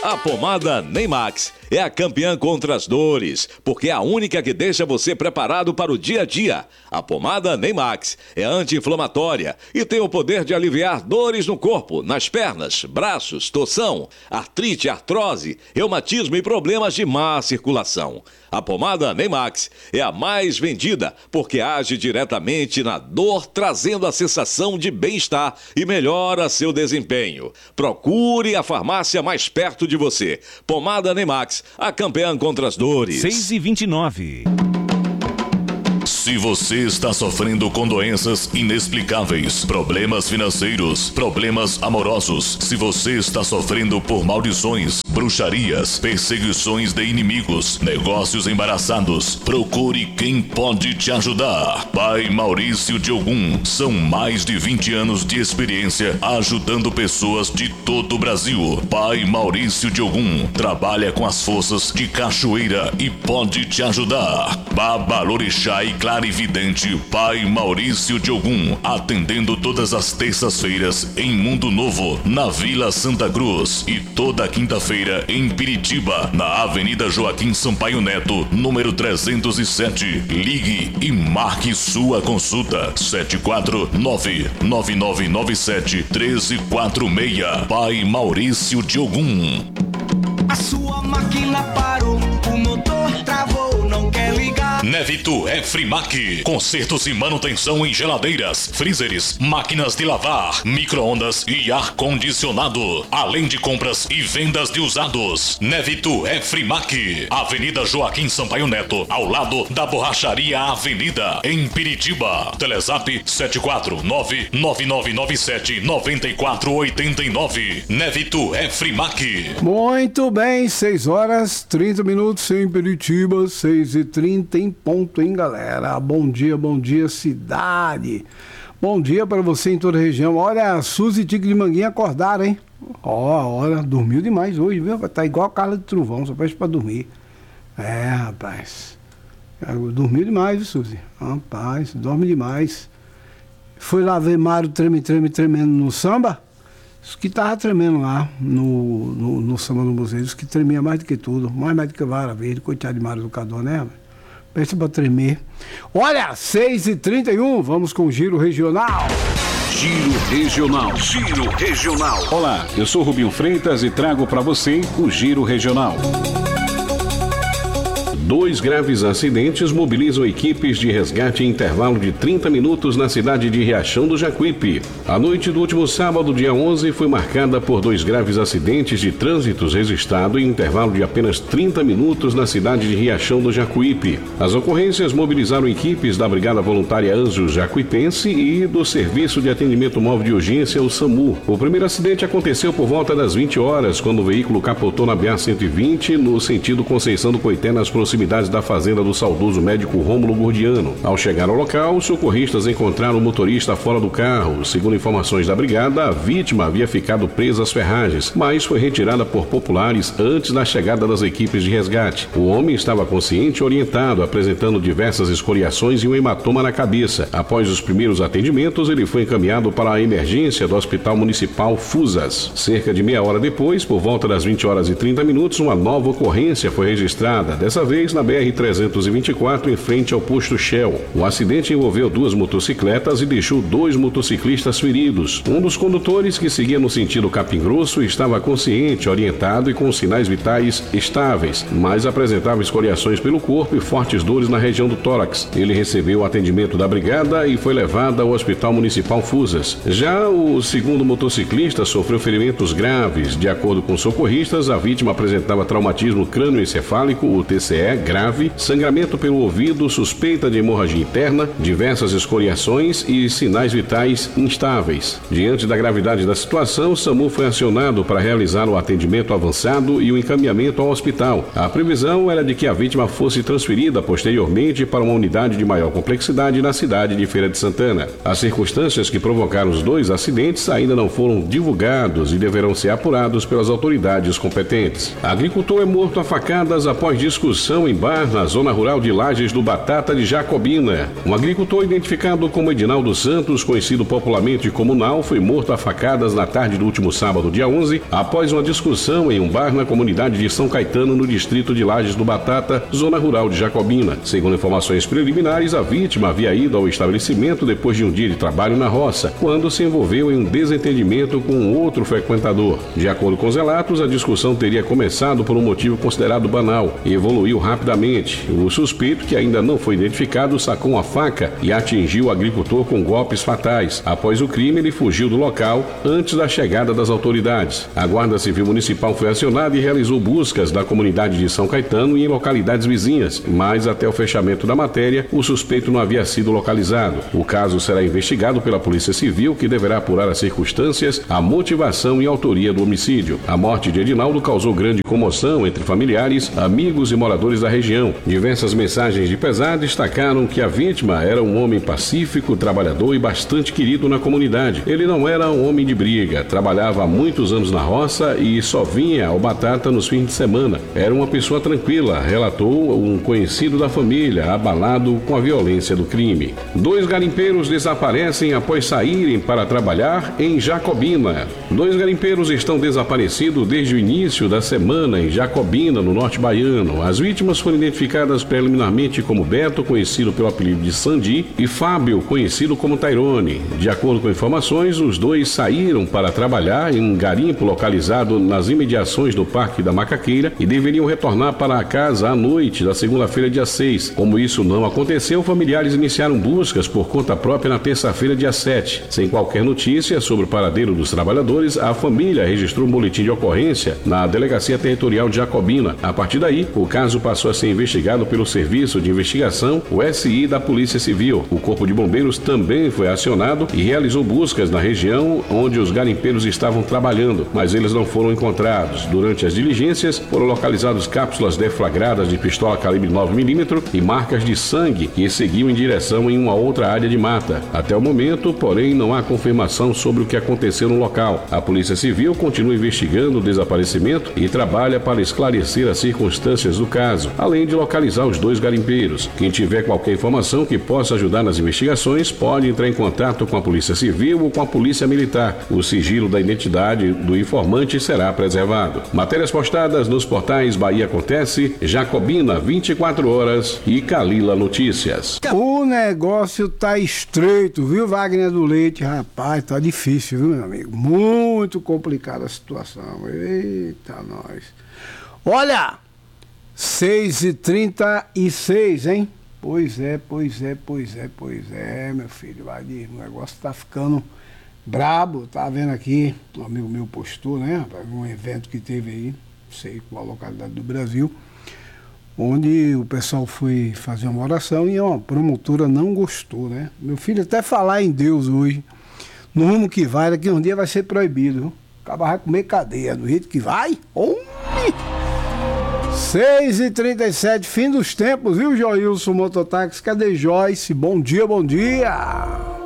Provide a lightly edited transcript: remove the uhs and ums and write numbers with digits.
A pomada Neymax é a campeã contra as dores, porque é a única que deixa você preparado para o dia a dia. A pomada Neymax é anti-inflamatória e tem o poder de aliviar dores no corpo, nas pernas, braços, torção, artrite, artrose, reumatismo e problemas de má circulação. A pomada Neymax é a mais vendida porque age diretamente na dor, trazendo a sensação de bem-estar e melhora seu desempenho. Procure a farmácia mais perto de você. Pomada Neymax, a campeã contra as dores. 6h29. Se você está sofrendo com doenças inexplicáveis, problemas financeiros, problemas amorosos, se você está sofrendo por maldições, bruxarias, perseguições de inimigos, negócios embaraçados, procure quem pode te ajudar. Pai Maurício de Ogum, são mais de 20 anos de experiência ajudando pessoas de todo o Brasil. Pai Maurício de Ogum trabalha com as forças de cachoeira e pode te ajudar. Babalorixá e clarividente Pai Maurício de Ogum, atendendo todas as terças-feiras em Mundo Novo, na Vila Santa Cruz, e toda quinta-feira em Piritiba, na Avenida Joaquim Sampaio Neto, número 307. Ligue e marque sua consulta. 749-9997-1346. Pai Maurício de Ogum. A sua máquina parou, o motor travou, não quer ligar. Nevito é Frimac. Consertos e manutenção em geladeiras, freezers, máquinas de lavar, micro-ondas e ar-condicionado. Além de compras e vendas de usados. Nevito é Frimac. Avenida Joaquim Sampaio Neto, ao lado da Borracharia Avenida, em Piritiba. Telezap 749-9997-9489. Nevito é Frimac. Muito bem, 6h30 em Piritiba, 6h30 em ponto, hein, galera? Bom dia, cidade. Bom dia para você em toda a região. Olha, a Suzy e Tigre de Manguinha acordaram, hein? Olha, dormiu demais hoje, viu? Tá igual a Carla de Trovão, só faz pra dormir. É, rapaz. Dormiu demais, viu, Suzy? Rapaz, dorme demais. Foi lá ver Mário tremendo no samba. Isso que tava tremendo lá no samba do museu, isso que tremia mais do que tudo, mais do que vara verde, coitado de Mário Educador, né? Pensa pra tremer. Olha, 6h31, vamos com o Giro Regional. Giro Regional. Olá, eu sou Rubinho Freitas e trago para você o Giro Regional. 2 graves acidentes mobilizam equipes de resgate em intervalo de 30 minutos na cidade de Riachão do Jacuípe. A noite do último sábado, dia 11, foi marcada por 2 graves acidentes de trânsito registrados em intervalo de apenas 30 minutos na cidade de Riachão do Jacuípe. As ocorrências mobilizaram equipes da Brigada Voluntária Anjos Jacuipense e do Serviço de Atendimento Móvel de Urgência, o SAMU. O primeiro acidente aconteceu por volta das 20 horas, quando o veículo capotou na BA-120 no sentido Conceição do Coité, nas proximidades da fazenda do saudoso médico Rômulo Gordiano. Ao chegar ao local, os socorristas encontraram o motorista fora do carro. Segundo informações da brigada, a vítima havia ficado presa às ferragens, mas foi retirada por populares antes da chegada das equipes de resgate. O homem estava consciente e orientado, apresentando diversas escoriações e um hematoma na cabeça. Após os primeiros atendimentos, ele foi encaminhado para a emergência do Hospital Municipal Fusas. Cerca de meia hora depois, por volta das 20h30, uma nova ocorrência foi registrada, dessa vez na BR-324, em frente ao posto Shell. O acidente envolveu 2 motocicletas e deixou 2 motociclistas feridos. Um dos condutores, que seguia no sentido Capim Grosso, estava consciente, orientado e com sinais vitais estáveis, mas apresentava escoriações pelo corpo e fortes dores na região do tórax. Ele recebeu o atendimento da brigada e foi levado ao Hospital Municipal Fusas. Já o segundo motociclista sofreu ferimentos graves. De acordo com socorristas, a vítima apresentava traumatismo crânioencefálico, o TCE, grave, sangramento pelo ouvido, suspeita de hemorragia interna, diversas escoriações e sinais vitais instáveis. Diante da gravidade da situação, o SAMU foi acionado para realizar o atendimento avançado e o encaminhamento ao hospital. A previsão era de que a vítima fosse transferida posteriormente para uma unidade de maior complexidade na cidade de Feira de Santana. As circunstâncias que provocaram os 2 acidentes ainda não foram divulgados e deverão ser apurados pelas autoridades competentes. Agricultor é morto a facadas após discussão discussão em bar na zona rural de Lajes do Batata de Jacobina. Um agricultor identificado como Edinaldo Santos, conhecido popularmente como Nau, foi morto a facadas na tarde do último sábado, dia 11, após uma discussão em um bar na comunidade de São Caetano, no distrito de Lajes do Batata, zona rural de Jacobina. Segundo informações preliminares, a vítima havia ido ao estabelecimento depois de um dia de trabalho na roça, quando se envolveu em um desentendimento com outro frequentador. De acordo com os relatos, a discussão teria começado por um motivo considerado banal e evoluiu rapidamente. O suspeito, que ainda não foi identificado, sacou uma faca e atingiu o agricultor com golpes fatais. Após o crime, ele fugiu do local antes da chegada das autoridades. A Guarda Civil Municipal foi acionada e realizou buscas na comunidade de São Caetano e em localidades vizinhas, mas até o fechamento da matéria, o suspeito não havia sido localizado. O caso será investigado pela Polícia Civil, que deverá apurar as circunstâncias, a motivação e autoria do homicídio. A morte de Edinaldo causou grande comoção entre familiares, amigos e moradores da região. Diversas mensagens de pesar destacaram que a vítima era um homem pacífico, trabalhador e bastante querido na comunidade. Ele não era um homem de briga, trabalhava há muitos anos na roça e só vinha ao Batata nos fins de semana. Era uma pessoa tranquila, relatou um conhecido da família, abalado com a violência do crime. 2 garimpeiros desaparecem após saírem para trabalhar em Jacobina. 2 garimpeiros estão desaparecidos desde o início da semana em Jacobina, no norte baiano. As vítimas foram identificadas preliminarmente como Beto, conhecido pelo apelido de Sandi, e Fábio, conhecido como Tairone. De acordo com informações, os 2 saíram para trabalhar em um garimpo localizado nas imediações do Parque da Macaqueira e deveriam retornar para a casa à noite da segunda-feira, dia 6. Como isso não aconteceu, familiares iniciaram buscas por conta própria na terça-feira, dia 7. Sem qualquer notícia sobre o paradeiro dos trabalhadores, a família registrou um boletim de ocorrência na Delegacia Territorial de Jacobina. A partir daí, o caso passou a ser investigado pelo Serviço de Investigação, o SI da Polícia Civil. O Corpo de Bombeiros também foi acionado e realizou buscas na região onde os garimpeiros estavam trabalhando, mas eles não foram encontrados. Durante as diligências, foram localizadas cápsulas deflagradas de pistola calibre 9mm e marcas de sangue que seguiam em direção em uma outra área de mata. Até o momento, porém, não há confirmação sobre o que aconteceu no local. A Polícia Civil continua investigando o desaparecimento e trabalha para esclarecer as circunstâncias do caso, além de localizar os 2 garimpeiros. Quem tiver qualquer informação que possa ajudar nas investigações pode entrar em contato com a Polícia Civil ou com a Polícia Militar. O sigilo da identidade do informante será preservado. Matérias postadas nos portais Bahia Acontece, Jacobina 24 horas e Calila Notícias. O negócio tá estreito, viu, Wagner do Leite? Rapaz, tá difícil, viu, meu amigo? Muito complicada a situação. Eita, nós. Olha, 6h36, hein? Pois é, meu filho. O negócio tá ficando brabo. Tá vendo aqui, um amigo meu postou, né? Um evento que teve aí, não sei qual localidade do Brasil, onde o pessoal foi fazer uma oração e a promotora não gostou, né? Meu filho até falar em Deus hoje, no rumo que vai, daqui a um dia vai ser proibido, viu? Acaba vai comer cadeia, do jeito que vai. 6h37, fim dos tempos, viu, Joilson Mototáxi? Cadê Joyce? Bom dia, bom dia!